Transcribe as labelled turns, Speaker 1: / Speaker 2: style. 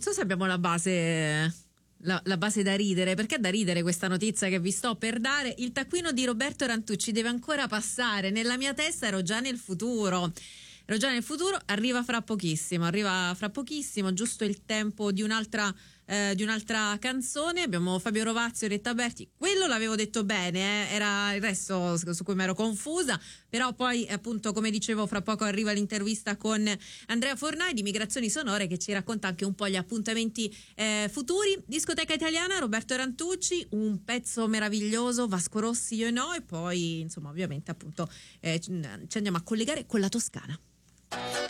Speaker 1: so se abbiamo la base. La base da ridere, perché è da ridere questa notizia che vi sto per dare. Il taccuino di Roberto Rantucci deve ancora passare, nella mia testa ero già nel futuro, arriva fra pochissimo, giusto il tempo di un'altra canzone. Abbiamo Fabio Rovazzi, Oretta Berti, quello l'avevo detto bene, era il resto su cui mi ero confusa, però poi appunto, come dicevo, fra poco arriva l'intervista con Andrea Fornai di Migrazioni Sonore, che ci racconta anche un po' gli appuntamenti futuri. Discoteca italiana, Roberto Rantucci, un pezzo meraviglioso, Vasco Rossi, Io e No, e poi insomma ovviamente appunto ci andiamo a collegare con la Toscana.